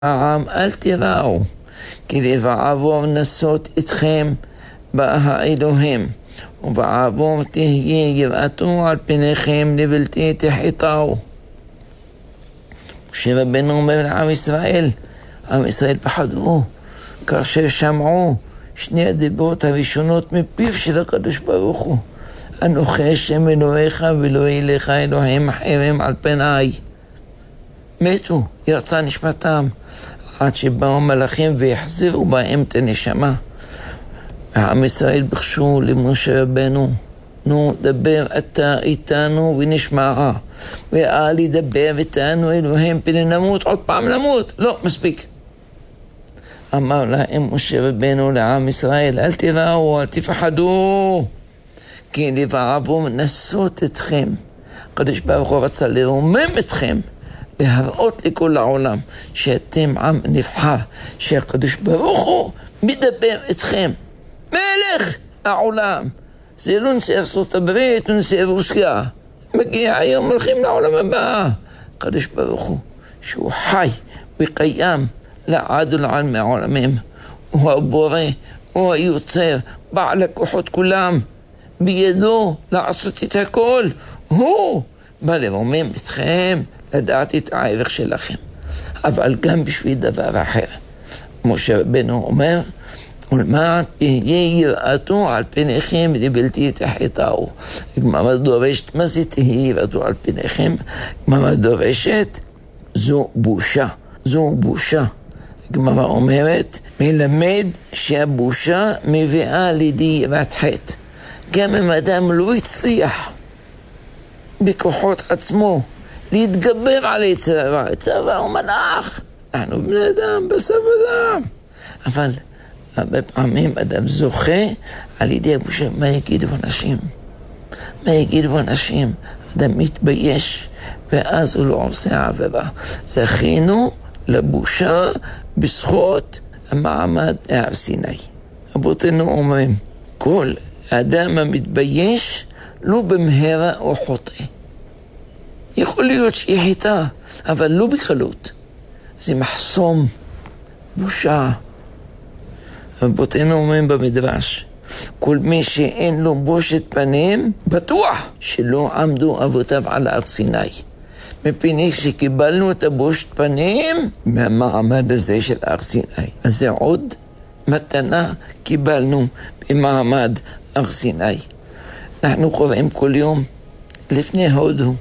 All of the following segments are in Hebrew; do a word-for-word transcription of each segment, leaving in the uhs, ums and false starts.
העם אל תיראו, כי לבעבור נסות אתכם בא האלוהים, ובעבור תהיה יראתו על פניכם לבלתי תחתהו. משה רבנו אומר לעם ישראל, עם ישראל פחדו, כאשר שמעו שני הדיברות הראשונות מפיו של הקדוש ברוך הוא, אנוכי השם אלוהיך ולא יהיה לך אלוהים אחרים על פניי. מתו, ירצה נשמתם, עד שבאו מלאכים והחזירו בהם את הנשמה. העם ישראל ביקשו למשה רבנו, נו דבר אתה איתנו ונשמע, ואל ידבר איתנו אלוהים פני נמות, עוד פעם נמות, לא, מספיק. אמר להם משה רבנו לעם ישראל, אל תיראו, אל תפחדו, כי לבעבור נסות אתכם. הקדוש ברוך הוא רצה לרומם אתכם, להראות לכל העולם שאתם עם נבחר, שהקדוש ברוך הוא מדבר אתכם, מלך העולם. זה לא נשיא ארצות הברית, לא נשיא רוסיה, מגיע היום הולכים לעולם הבא. הקדוש ברוך הוא שהוא חי וקיים לעד ולעד מהעולמים, הוא הבורא, הוא היוצר, בעל הכוחות כולם, בידו לעשות את הכל. הוא בא לרומם אתכם, לדעת את הערך שלכם, אבל גם בשביל דבר אחר. משה רבנו אומר, ולמען תהיה יראתו על פניכם לבלתי תחתהו. הגמרא דורשת, מה זה תהיה יראתו על פניכם? הגמרא דורשת, זו בושה, זו בושה. הגמרא אומרת, מלמד שהבושה מביאה לידי יראת חטא. גם אם אדם לא הצליח בכוחות עצמו להתגבר על יצר הרע, יצר הרע הוא מלאך, אנחנו בני אדם, בשר ודם, אבל הרבה פעמים אדם זוכה על ידי הבושה. מה יגידו אנשים? מה יגידו אנשים? אדם מתבייש ואז הוא לא עושה עבירה. זכינו לבושה בזכות המעמד הר סיני. רבותינו אומרים, כל האדם המתבייש לא במהרה או חוטא. יכול להיות שהיא חיטה, אבל לא בקלות. זה מחסום, בושה. רבותינו אומרים במדרש, כל מי שאין לו בושת פנים, בטוח שלא עמדו אבותיו על הר סיני. מפני שקיבלנו את הבושת פנים מהמעמד הזה של הר סיני. אז זה עוד מתנה קיבלנו במעמד הר סיני. אנחנו קוראים כל יום לפני הודו,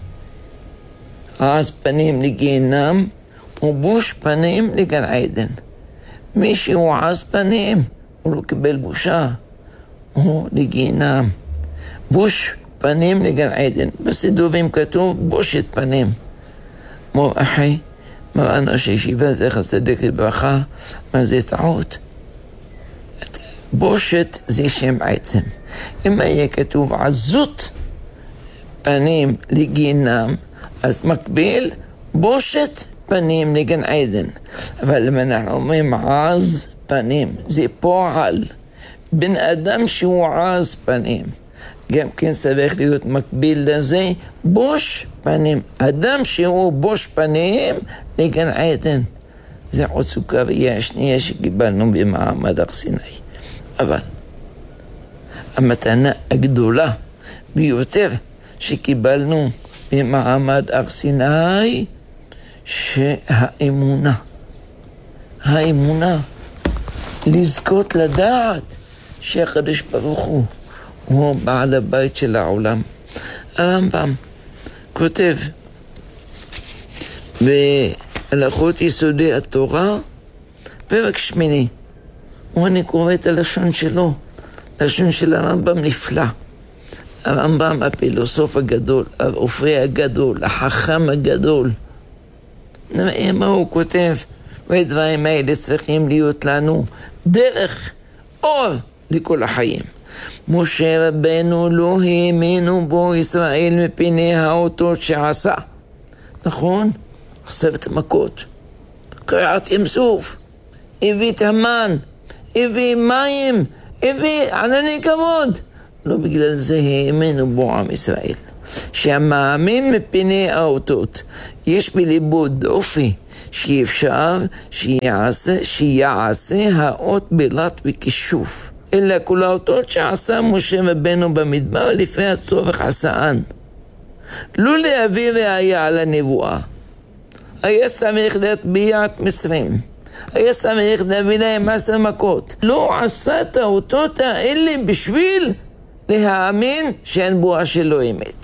עז פנים לגיהנם ובוש פנים לגן עדן. מי שהוא עז פנים הוא לא קיבל בושה, הוא לגיהנם. בוש פנים לגן עדן, בסידורים כתוב בושת פנים. מור אחי מרן ראש הישיבה זכר צדיק לברכה, מה זה טעות? בושת זה שם עצם. אם היה כתוב עזות פנים לגיהנם, אז מקביל בושת פנים לגן עדן. אבל אם אנחנו אומרים עז פנים, זה פועל, בן אדם שהוא עז פנים, גם כן צריך להיות מקביל לזה בוש פנים, אדם שהוא בוש פנים לגן עדן. זה עוד סוכריה השנייה שקיבלנו במעמד הר סיני. אבל המתנה הגדולה ביותר שקיבלנו במעמד הר סיני, שהאמונה, האמונה, לזכות לדעת שהקדוש ברוך הוא הוא בעל הבית של העולם. הרמב"ם כותב בהלכות יסודי התורה, פרק שמיני, ואני קורא את הלשון שלו, לשון של הרמב"ם נפלא. הרמב"ם הפילוסוף הגדול, הרופא הגדול, החכם הגדול. מה הוא כותב? והדברים האלה צריכים להיות לנו דרך אור לכל החיים. משה רבנו לא האמינו בו ישראל מפני האותות שעשה. נכון? עשרת מכות, קריעת ים סוף, הביא תמן, הביא מים, הביא ענני כבוד. לא בגלל זה האמינו בו עם ישראל. שהמאמין מפני האותות יש בליבו דופי שאי אפשר שיעשה, שיעשה האות בלט וכישוף, אלא כל האותות שעשה משה רבנו במדבר לפי הצורך עשאן. לא להביא ראיה על הנבואה. היה צריך להטביע את מצרים. היה צריך להביא להם עשר מכות. לא עשה את האותות האלה בשביל להאמין שהנבואה שלו אמת.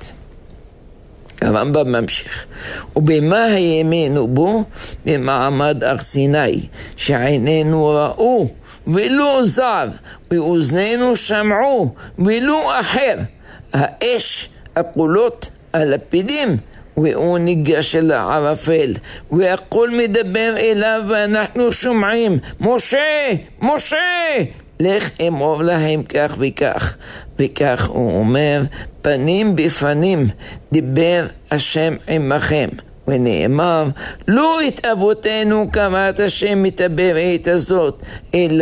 הרמב"ם ממשיך. ובמה האמינו בו? במעמד הר סיני, שעינינו ראו ולא זר, ואוזנינו שמעו ולא אחר. האש, הקולות, הלפידים, והוא ניגש אל הערפל, והכל מדבר אליו ואנחנו שומעים, משה, משה, לך אמור להם כך וכך. וכך הוא אומר, פנים בפנים דיבר השם עמכם. ונאמר, לא את אבותינו קראת השם מתאבר עת הזאת, אלא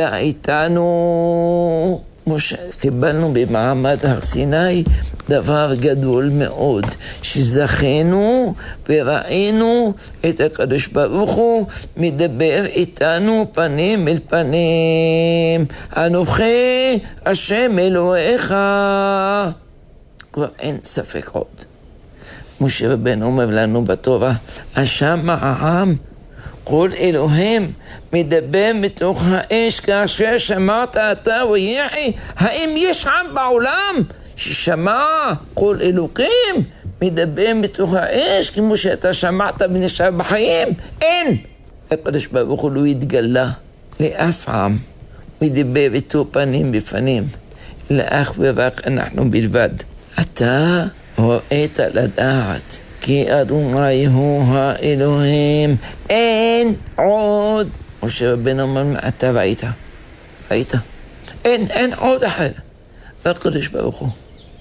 איתנו. משה, קיבלנו במעמד הר סיני דבר גדול מאוד, שזכינו וראינו את הקדוש ברוך הוא מדבר איתנו פנים אל פנים. אנוכי השם אלוהיך. כבר אין ספק עוד. משה רבנו אומר לנו בתורה, השם העם, כל אלוהים מדבר מתוך האש כאשר שמעת אתה ויחי. האם יש עם בעולם ששמע כל אלוקים מדבר מתוך האש כמו שאתה שמעת ונשאר בחיים? אין. הקדוש ברוך הוא לא התגלה לאף עם, מדבר איתו פנים בפנים, לאך ורק אנחנו בלבד. אתה ראית לדעת כי אדוני הוא האלוהים, אין עוד. משה רבנו אומר, אתה ראית, ראית, אין, אין עוד אחר, הקדוש ברוך הוא.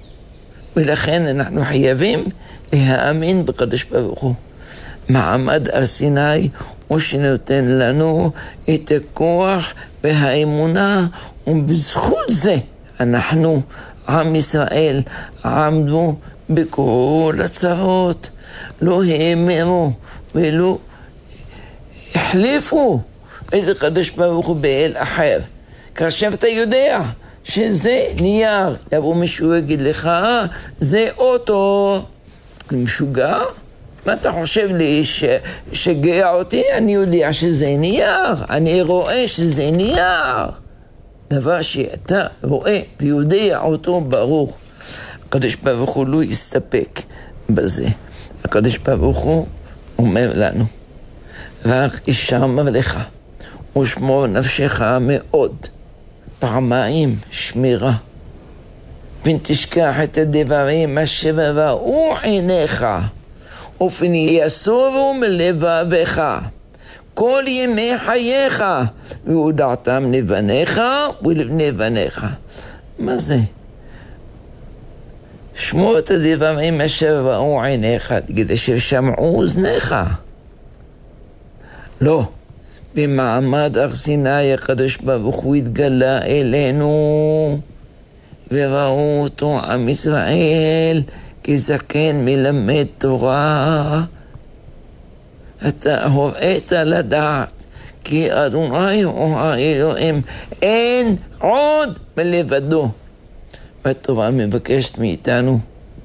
ולכן אנחנו חייבים להאמין בקדוש ברוך הוא. מעמד הר סיני הוא שנותן לנו את הכוח והאמונה, ובזכות זה אנחנו, עם ישראל, עמדו בכל הצרות, לא האמינו ולא החליפו את הקדוש ברוך הוא באל אחר. כאשר אתה יודע שזה נייר, יבוא מישהו יגיד לך, זה אוטו, משוגע? מה אתה חושב לי ש... שגאה אותי? אני יודע שזה נייר, אני רואה שזה נייר. דבר שאתה רואה ויודע אותו ברור. הקדוש ברוך הוא לא יסתפק בזה. הקדוש ברוך הוא אומר לנו, רק ישמר לך ושמור נפשך מאוד. פעמיים שמירה. ותשכח את הדברים אשר ראו עיניך, ופן יסורו מלבביך כל ימי חייך, והודעתם לבניך ולבני בניך. מה זה? שמור את הדברים אשר ראו עיניך, תגיד אשר שמעו אוזניך. לא. במעמד הר סיני הקדוש ברוך הוא התגלה אלינו, וראו אותו עם ישראל כזקן מלמד תורה. אתה הוראת לדעת כי אדוני הוא האלוהים, אין עוד מלבדו. והתורה מבקשת מאיתנו,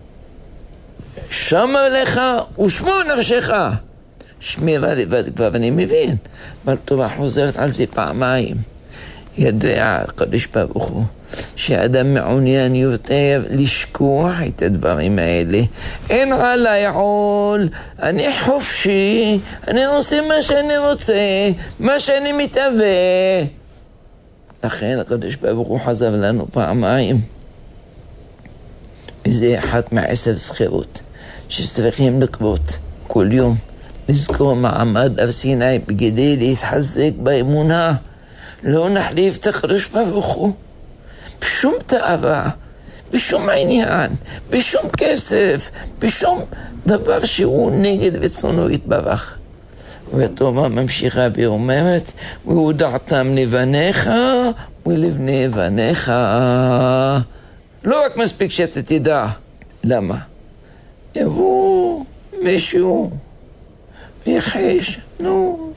שמר לך ושמור נפשך. שמירה לבד כבר אני מבין, אבל תורה חוזרת על זה פעמיים. ידע הקדוש ברוך הוא שאדם מעוניין יותר לשכוח את הדברים האלה. אין עליי עול, אני חופשי, אני עושה מה שאני רוצה, מה שאני מתאווה. לכן הקדוש ברוך הוא חזר לנו פעמיים, וזה אחת מעשר זכירות שצריכים לקרות כל יום. לזכור מעמד הר סיני כדי להתחזק באמונה. לא נחליף את הקדוש ברוך הוא בשום תאווה, בשום עניין, בשום כסף, בשום דבר שהוא נגד רצונו יתברך. והתורה ממשיכה ואומרת, והודעתם לבניך ולבני בניך. לא רק מספיק שאתה תדע. למה? הוא מישהו יחש, נו,